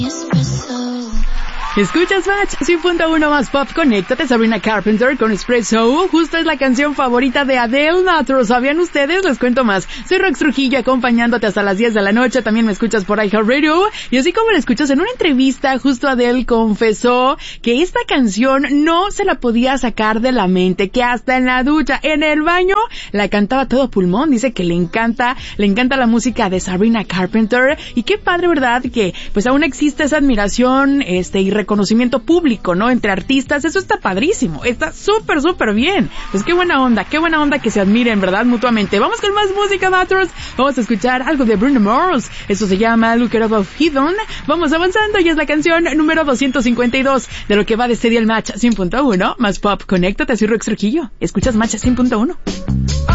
Escuchas Match 100.1 más pop. Conéctate, Sabrina Carpenter con Espresso. Justo es la canción favorita de Adele. ¿No sabían ustedes? Les cuento más. Soy Rox Trujillo, acompañándote hasta las 10 de la noche. También me escuchas por iHeartRadio. Y así como la escuchas en una entrevista, justo Adele confesó que esta canción no se la podía sacar de la mente, que hasta en la ducha, en el baño, la cantaba todo pulmón. Dice que le encanta la música de Sabrina Carpenter. Y qué padre, ¿verdad? Que pues aún existe esa admiración, y reconocimiento público, ¿no? Entre artistas, eso está padrísimo, está súper, súper bien. Pues qué buena onda que se admiren, ¿verdad? Mutuamente. Vamos con más música, Matters. Vamos a escuchar algo de Bruno Mars. Eso se llama Look It Up of Hidden. Vamos avanzando y es la canción número 252 de lo que va de este día el Match 100.1 más pop. Conéctate, soy Rox Trujillo. Escuchas Match 100.1.